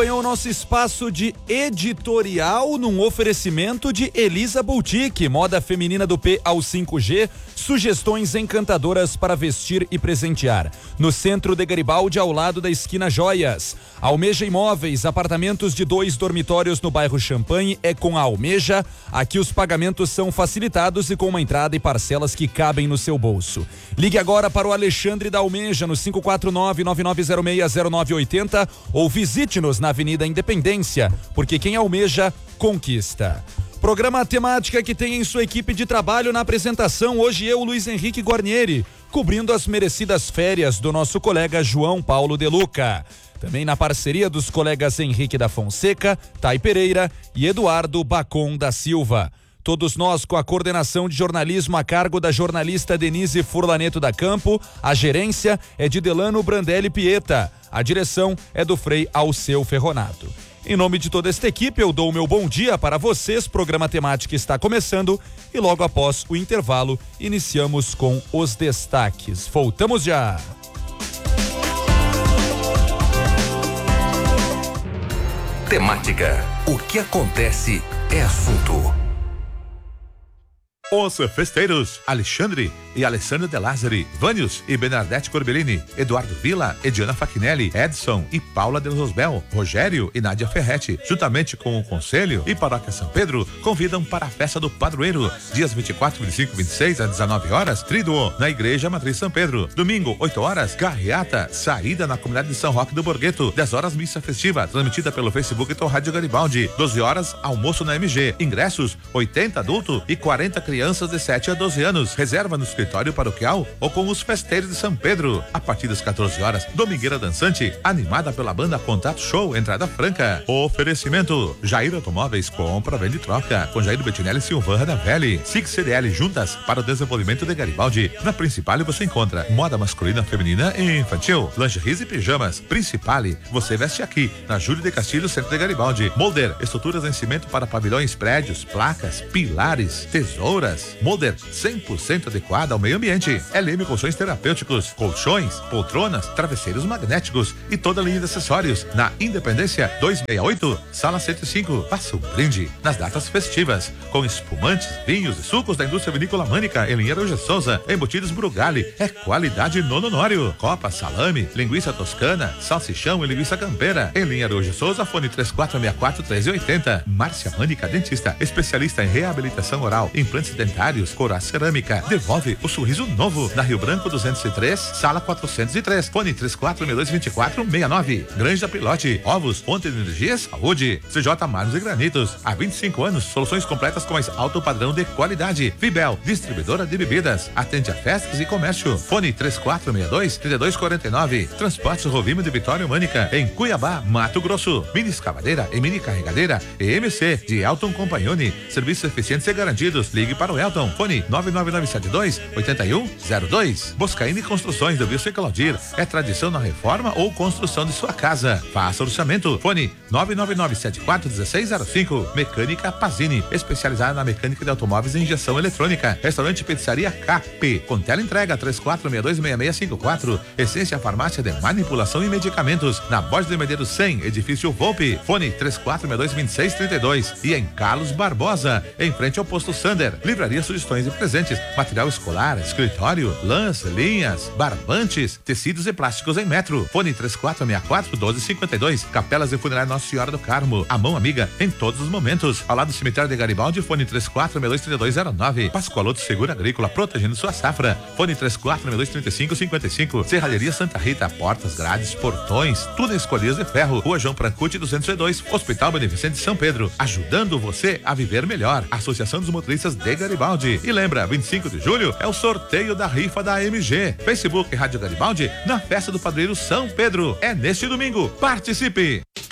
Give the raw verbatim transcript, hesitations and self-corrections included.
Ganhou o nosso espaço de editorial num oferecimento de Elisa Boutique, moda feminina do P ao cinco G, sugestões encantadoras para vestir e presentear. No centro de Garibaldi, ao lado da esquina Joias. Almeja Imóveis, apartamentos de dois dormitórios no bairro Champanhe, é com a Almeja. Aqui os pagamentos são facilitados e com uma entrada e parcelas que cabem no seu bolso. Ligue agora para o Alexandre da Almeja no cinco quatro nove, nove nove zero seis, zero nove oito zero ou visite-nos na Avenida Independência, porque quem almeja, conquista. Programa temática que tem em sua equipe de trabalho na apresentação, hoje eu, Luiz Henrique Guarnieri, cobrindo as merecidas férias do nosso colega João Paulo De Luca. Também na parceria dos colegas Henrique da Fonseca, Thay Pereira e Eduardo Bacon da Silva. Todos nós com a coordenação de jornalismo a cargo da jornalista Denise Furlaneto da Campo, a gerência é de Delano Brandelli Pieta, a direção é do Frei Alceu Ferronato. Em nome de toda esta equipe, eu dou o meu bom dia para vocês. Programa Temática está começando e logo após o intervalo, iniciamos com os destaques. Voltamos já! Temática. O que acontece é assunto. Os festeiros Alexandre e Alessandro De Lázari, Vânios e Bernadette Corbellini, Eduardo Villa, Ediana Fachinelli, Edson e Paula Del Rosbel, Rogério e Nádia Ferretti, juntamente com o Conselho e Paróquia São Pedro, convidam para a festa do Padroeiro, dias vinte e quatro, vinte e cinco, vinte e seis às dezenove horas, tríduo na Igreja Matriz São Pedro. Domingo, oito horas, carreata, saída na comunidade de São Roque do Borgheto, dez horas, missa festiva, transmitida pelo Facebook e Rádio Garibaldi, doze horas, almoço na M G. Ingressos, oitenta adulto e quarenta crianças Crianças de sete a doze anos. Reserva no escritório paroquial ou com os festeiros de São Pedro. A partir das quatorze horas, Domingueira Dançante, animada pela banda Contato Show, entrada franca. Oferecimento: Jair Automóveis, compra, vende e troca. Com Jair Bettinelli e Silvana da Velli. Six C D L, juntas para o desenvolvimento de Garibaldi. Na Principale você encontra moda masculina, feminina e infantil, lingeries e pijamas. Principale, você veste aqui, na Júlio de Castilho, centro de Garibaldi. Molder, estruturas em cimento para pavilhões, prédios, placas, pilares, tesouras. Molder, cem por cento adequada ao meio ambiente. L M Colchões Terapêuticos, colchões, poltronas, travesseiros magnéticos e toda a linha de acessórios. Na Independência duzentos e sessenta e oito, sala cento e cinco. Faça um brinde nas datas festivas com espumantes, vinhos e sucos da indústria vinícola Mânica em linha Araújo Souza. Embutidos Brugali, é qualidade no Honório. Copa, salame, linguiça toscana, salsichão e linguiça campeira em linha Araújo Souza. Fone três quatro seis quatro, três oito zero. Márcia Mânica, dentista, especialista em reabilitação oral, implantes dentários, coroa cerâmica. Devolve o sorriso novo na Rio Branco duzentos e três, sala quatrocentos e três. Fone três quatro seis dois, dois quatro seis nove. Granja Pilote, ovos, fonte de energia, saúde. C J Marmos e Granitos, há vinte e cinco anos, soluções completas com mais alto padrão de qualidade. Fibel, distribuidora de bebidas, atende a festas e comércio. Fone três quatro seis dois, três dois quatro nove. Transportes Rovimo de Vitória Mânica, em Cuiabá, Mato Grosso. Mini escavadeira e mini carregadeira E M C de Elton Compagnoni, serviços eficientes e garantidos. Ligue para o Elton, fone nove nove nove sete dois, oito um zero dois. Boscaine Construções do Wilson e Claudir, é tradição na reforma ou construção de sua casa. Faça orçamento, fone nove nove nove sete quatro um seis zero cinco. Mecânica Pazini, especializada na mecânica de automóveis e injeção eletrônica. Restaurante Pizzaria Cap, com tela entrega três quatro seis dois, seis seis cinco quatro. Essência Farmácia de Manipulação e Medicamentos, na Borges de Medeiros cem, edifício Volpe. Fone três quatro seis dois, dois seis três dois. E em Carlos Barbosa, em frente ao posto Sander. Livraria Sugestões e Presentes, material escolar, escritório, lãs, linhas, barbantes, tecidos e plásticos em metro. Fone três quatro seis quatro, um dois cinco dois. Capelas e Funerária Nossa Senhora do Carmo, a mão amiga em todos os momentos. Ao lado do cemitério de Garibaldi, fone três quatro seis dois, três dois zero nove. Pascoaloto Seguro Agrícola, protegendo sua safra. Fone três quatro seis dois, três cinco cinco cinco. Serralheria Santa Rita, portas, grades, portões, tudo em escolhidas de ferro. Rua João Prancute duzentos e dois, Hospital Beneficente de São Pedro, ajudando você a viver melhor. Associação dos Motoristas de Garibaldi. E lembra, vinte e cinco de julho é o sorteio da rifa da M G. Facebook Rádio Garibaldi, na festa do Padroeiro São Pedro. É neste domingo. Participe!